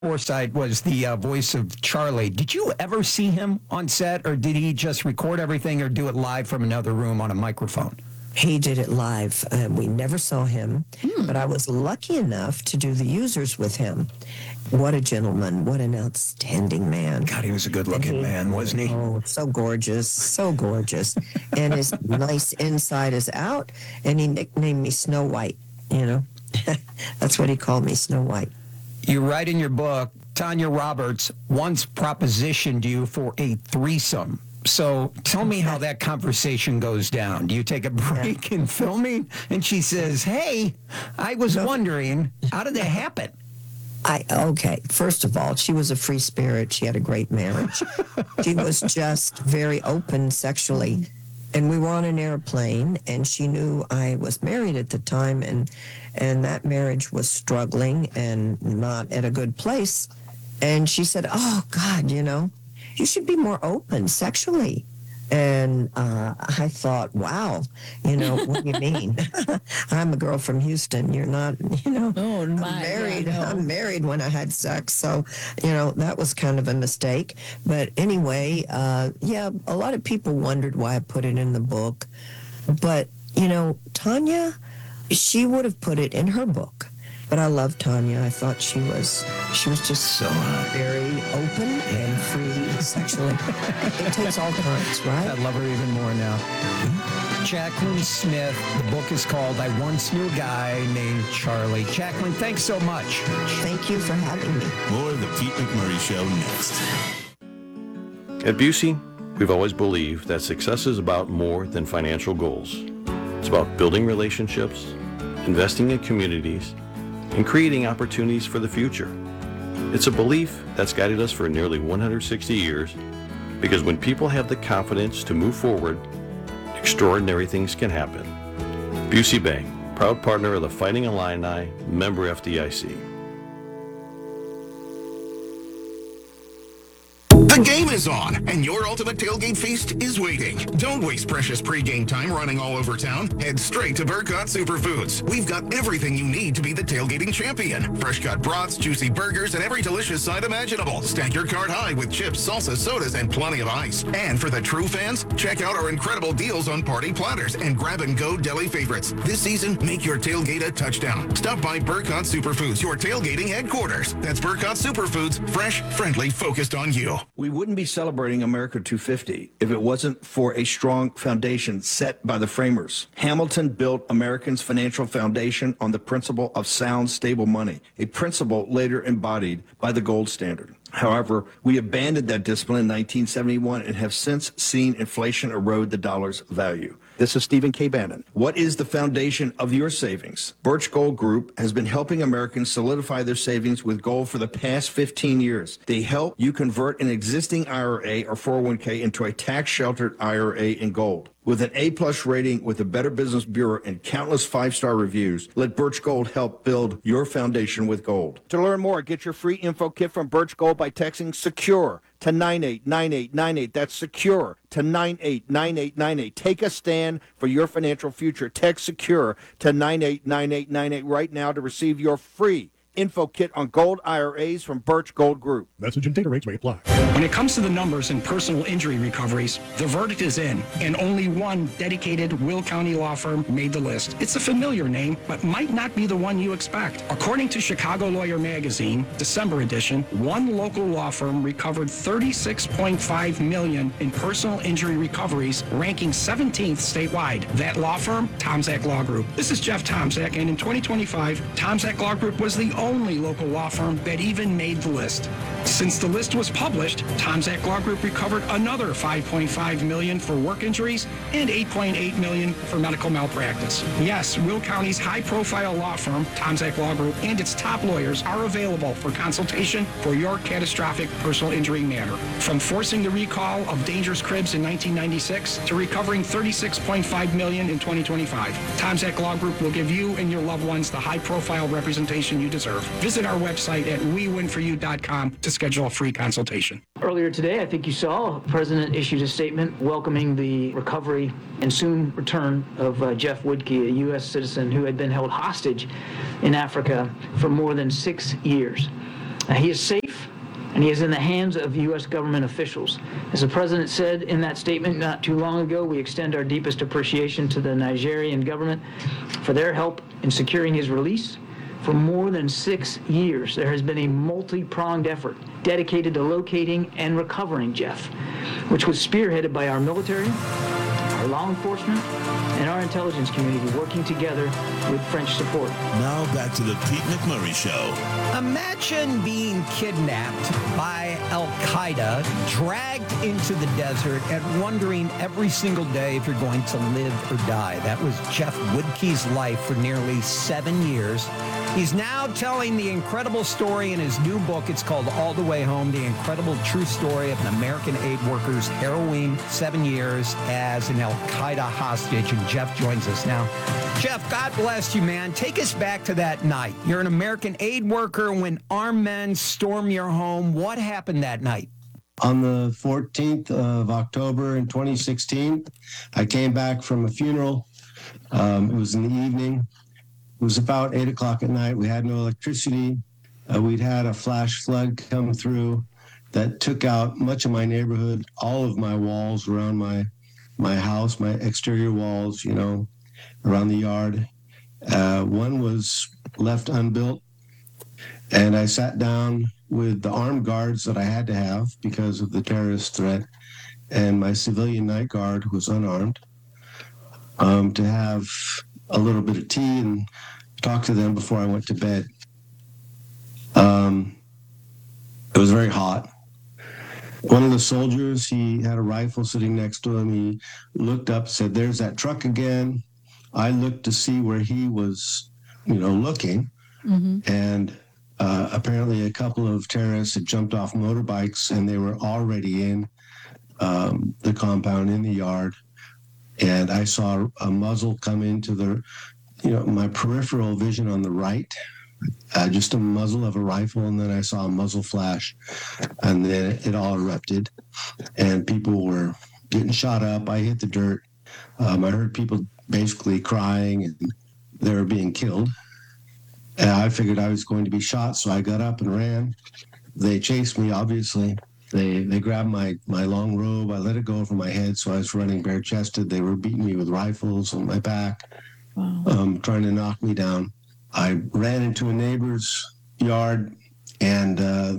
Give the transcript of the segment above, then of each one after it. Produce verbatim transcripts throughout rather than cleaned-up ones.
Forsythe was the uh, voice of Charlie. Did you ever see him on set, or did he just record everything or do it live from another room on a microphone? He did it live. Uh, we never saw him, hmm. but I was lucky enough to do the users with him. What a gentleman. What an outstanding man. God, he was a good-looking he, man, wasn't he? Oh, so gorgeous, so gorgeous. And his nice inside is out, and he nicknamed me Snow White, you know. That's what he called me, Snow White. You write in your book, Tanya Roberts once propositioned you for a threesome. So tell me how that conversation goes down. Do you take a break in filming? And she says, hey, I was no. wondering, how did that happen? I okay, first of all, she was a free spirit. She had a great marriage. She was just very open sexually. And we were on an airplane, and she knew I was married at the time, and and that marriage was struggling and not at a good place. And she said, oh, God, you know, you should be more open sexually. And uh, I thought, wow, you know, what do you mean? I'm a girl from Houston. You're not, you know, oh, my I'm married. God, no. I'm married when I had sex. So, you know, that was kind of a mistake. But anyway, uh, yeah, a lot of people wondered why I put it in the book. But, you know, Tanya, she would have put it in her book. But I love Tanya. I thought she was she was just so very open and free sexually. It takes all kinds, right? I love her even more now. Mm-hmm. Jacqueline Smith. The book is called I Once Knew a Guy Named Charlie. Jacqueline, thanks so much. Thank you for having me. More of the Pete McMurray Show next. At Busey, we've always believed that success is about more than financial goals. It's about building relationships, investing in communities, and creating opportunities for the future. It's a belief that's guided us for nearly one hundred sixty years, because when people have the confidence to move forward, extraordinary things can happen. Busey Bank, proud partner of the Fighting Illini, member F D I C. The game is on, and your ultimate tailgate feast is waiting. Don't waste precious pregame time running all over town. Head straight to Burkott Superfoods. We've got everything you need to be the tailgating champion. Fresh cut brats, juicy burgers, and every delicious side imaginable. Stack your cart high with chips, salsa, sodas, and plenty of ice. And for the true fans, check out our incredible deals on party platters and grab-and-go deli favorites. This season, make your tailgate a touchdown. Stop by Burkott Superfoods, your tailgating headquarters. That's Burkott Superfoods, fresh, friendly, focused on you. We wouldn't be celebrating America two fifty if it wasn't for a strong foundation set by the framers. Hamilton built Americans' financial foundation on the principle of sound, stable money, a principle later embodied by the gold standard. However, we abandoned that discipline in nineteen seventy-one and have since seen inflation erode the dollar's value. This is Stephen K. Bannon. What is the foundation of your savings? Birch Gold Group has been helping Americans solidify their savings with gold for the past fifteen years. They help you convert an existing I R A or four oh one k into a tax-sheltered I R A in gold. With an A-plus rating with the Better Business Bureau and countless five-star reviews, let Birch Gold help build your foundation with gold. To learn more, get your free info kit from Birch Gold by texting SECURE to nine eight nine eight nine eight. That's SECURE to nine eight nine eight nine eight. Take a stand for your financial future. Text SECURE to nine eight nine eight nine eight right now to receive your free info kit on gold I R As from Birch Gold Group. Message and data rates may apply. When it comes to the numbers in personal injury recoveries, the verdict is in, and only one dedicated Will County law firm made the list. It's a familiar name, but might not be the one you expect. According to Chicago Lawyer Magazine, December edition, one local law firm recovered thirty-six point five million dollars in personal injury recoveries, ranking seventeenth statewide. That law firm, Tomzak Law Group. This is Jeff Tomzak, and in twenty twenty-five, Tomzak Law Group was the only local law firm that even made the list. Since the list was published, Tomzak Law Group recovered another five point five million dollars for work injuries and eight point eight million dollars for medical malpractice. Yes, Will County's high-profile law firm, Tomzak Law Group, and its top lawyers are available for consultation for your catastrophic personal injury matter. From forcing the recall of dangerous cribs in nineteen ninety-six to recovering thirty-six point five million dollars in twenty twenty-five, Tomzak Law Group will give you and your loved ones the high-profile representation you deserve. Visit our website at we win for you dot com to schedule a free consultation. Earlier today, I think you saw, the President issued a statement welcoming the recovery and soon return of uh, Jeff Woodkey, a U S citizen who had been held hostage in Africa for more than six years. Now, he is safe, and he is in the hands of U S government officials. As the president said in that statement not too long ago, we extend our deepest appreciation to the Nigerian government for their help in securing his release. For more than six years, there has been a multi-pronged effort dedicated to locating and recovering Jeff, which was spearheaded by our military, our law enforcement, and our intelligence community working together with French support. Now back to the Pete McMurray Show. Imagine being kidnapped by Al-Qaeda, dragged into the desert, and wondering every single day if you're going to live or die. That was Jeff Woodke's life for nearly seven years. He's now telling the incredible story in his new book. It's called All the Way Home, the incredible true story of an American aid worker's harrowing seven years as an Al-Qaeda hostage. And Jeff joins us now. Jeff, God bless you, man. Take us back to that night. You're an American aid worker when armed men storm your home. What happened that night? On the fourteenth of October in twenty sixteen, I came back from a funeral. Um, it was in the evening. It was about eight o'clock at night. We had no electricity. Uh, we'd had a flash flood come through that took out much of my neighborhood, all of my walls around my my house, my exterior walls, you know, around the yard. Uh, one was left unbuilt. And I sat down with the armed guards that I had to have because of the terrorist threat. And my civilian night guard was unarmed, um, to have a little bit of tea and talk to them before I went to bed. Um, it was very hot. One of the soldiers, he had a rifle sitting next to him. He looked up, said, "There's that truck again." I looked to see where he was, you know, looking. Mm-hmm. And uh, apparently a couple of terrorists had jumped off motorbikes and they were already in um, the compound, in the yard. And I saw a muzzle come into the, you know, my peripheral vision on the right, uh, just a muzzle of a rifle. And then I saw a muzzle flash, and then it all erupted and people were getting shot up. I hit the dirt. Um, I heard people basically crying and they were being killed. And I figured I was going to be shot. So I got up and ran. They chased me, obviously. They they grabbed my, my long robe. I let it go over my head, so I was running bare-chested. They were beating me with rifles on my back, wow. um, trying to knock me down. I ran into a neighbor's yard, and uh,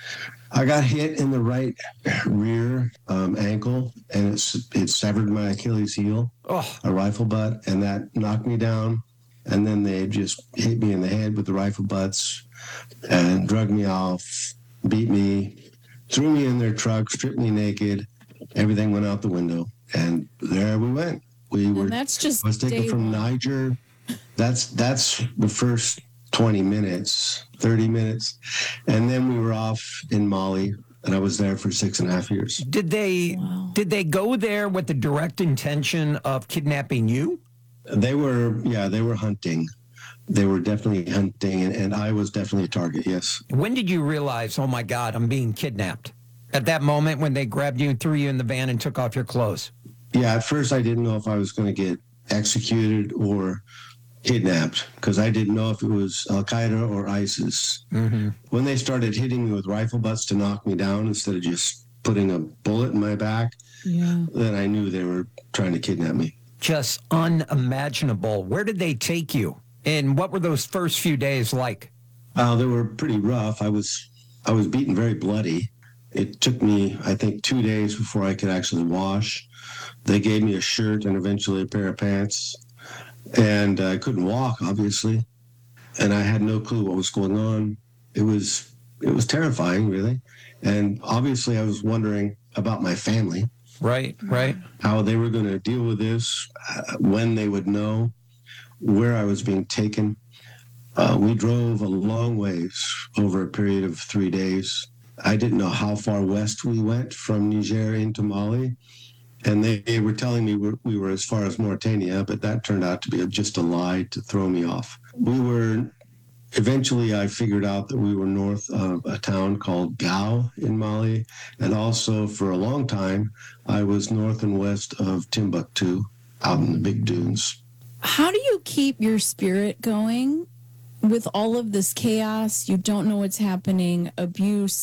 I got hit in the right rear um, ankle, and it's, it severed my Achilles heel, oh. a rifle butt, and that knocked me down. And then they just hit me in the head with the rifle butts and drug me off, beat me, threw me in their truck, stripped me naked. Everything went out the window, and there we went. We and were. That's just I was taken from one. Niger. That's that's the first twenty minutes, thirty minutes, and then we were off in Mali, and I was there for six and a half years. Did they wow. did they go there with the direct intention of kidnapping you? They were, yeah, they were hunting. They were definitely hunting, and, and I was definitely a target, yes. When did you realize, oh my God, I'm being kidnapped? At that moment when they grabbed you and threw you in the van and took off your clothes? Yeah, at first I didn't know if I was going to get executed or kidnapped, because I didn't know if it was Al-Qaeda or ISIS. Mm-hmm. When they started hitting me with rifle butts to knock me down instead of just putting a bullet in my back, yeah. then I knew they were trying to kidnap me. Just unimaginable. Where did they take you? And what were those first few days like? Uh, they were pretty rough. I was I was beaten very bloody. It took me, I think, two days before I could actually wash. They gave me a shirt and eventually a pair of pants. And I couldn't walk, obviously. And I had no clue what was going on. It was it was terrifying, really. And obviously I was wondering about my family. Right, right. How they were going to deal with this, uh, when they would know, where I was being taken. Uh, we drove a long ways over a period of three days. I didn't know how far west we went from Niger into Mali. And they, they were telling me we're, we were as far as Mauritania, but that turned out to be just a lie to throw me off. We were, eventually I figured out that we were north of a town called Gao in Mali. And also for a long time, I was north and west of Timbuktu, out in the big dunes. How do you keep your spirit going with all of this chaos, you don't know what's happening, abuse,